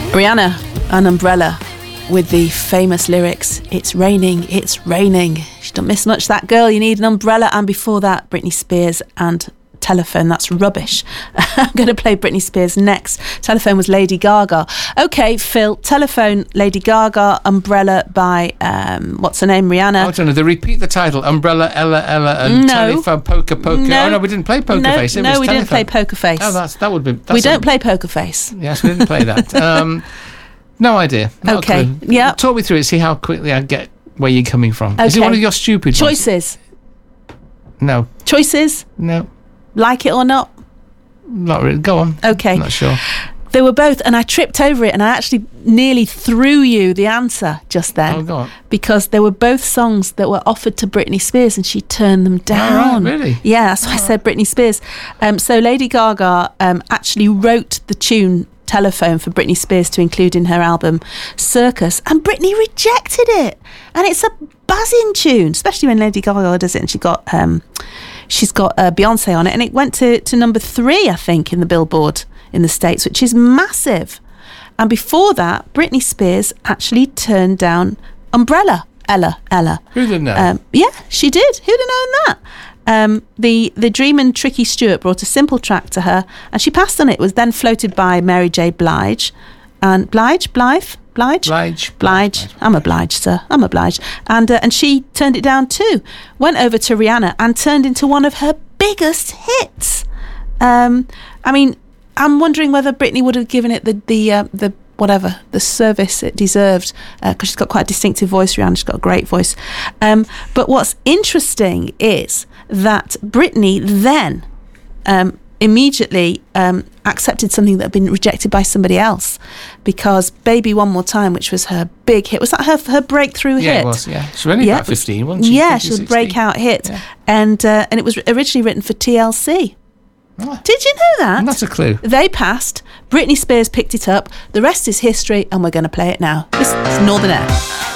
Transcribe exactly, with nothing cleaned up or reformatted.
Rihanna, An Umbrella, with the famous lyrics, "It's raining, it's raining." She don't miss much, that girl. You need an umbrella. And before that, Britney Spears and Telephone. That's rubbish. I'm going to play Britney Spears next. Telephone was Lady Gaga. Okay, Phil, Telephone, Lady Gaga, Umbrella by, um, what's her name, Rihanna. I don't know, they repeat the title, Umbrella, Ella, Ella, and no. Telephone, Poker, Poker. No. Oh, no, we didn't play Poker no, Face. It no, was we Telephone. didn't play Poker Face. Oh, that's, that would be... That's we don't a, play Poker Face. Yes, we didn't play that. um, no idea. Not okay, yeah. Talk me through it, see how quickly I get where you're coming from. Okay. Is it one of your stupid Choices. Ones? No. Choices? No. Like it or not? Not really. Go on. Okay. I'm not sure. They were both, and I tripped over it, and I actually nearly threw you the answer just then. Oh, go on. Because they were both songs that were offered to Britney Spears, and she turned them down. Oh, right, really? Yeah, that's why I said Britney Spears. Um, so Lady Gaga um, actually wrote the tune Telephone for Britney Spears to include in her album Circus, and Britney rejected it. And it's a buzzing tune, especially when Lady Gaga does it, and she got... Um, She's got uh, Beyonce on it, and it went to, to number three, I think, in the Billboard in the States, which is massive. And before that, Britney Spears actually turned down Umbrella, Ella, Ella. Who didn't know? Um, yeah, she did. Who'd have known that? Um, the the dreamin' Tricky Stewart brought a simple track to her, and she passed on it. It was then floated by Mary J. Blige, and Blige, Blythe. Blige? Blige. Blige. I'm obliged, sir. I'm obliged. And uh, and she turned it down too. Went over to Rihanna and turned into one of her biggest hits. Um, I mean, I'm wondering whether Britney would have given it the the uh, the whatever the service it deserved, because uh, she's got quite a distinctive voice. Rihanna, she's got a great voice. Um, but what's interesting is that Britney then. Um, immediately um, accepted something that had been rejected by somebody else, because Baby One More Time, which was her big hit, was that her her breakthrough yeah, hit? Yeah, it was, yeah. She was only yeah. about fifteen, wasn't she? Yeah, she was a breakout hit. Yeah. And uh, and it was originally written for T L C. Oh. Did you know that? Not a clue. They passed, Britney Spears picked it up, the rest is history, and we're going to play it now. This is Northern Air.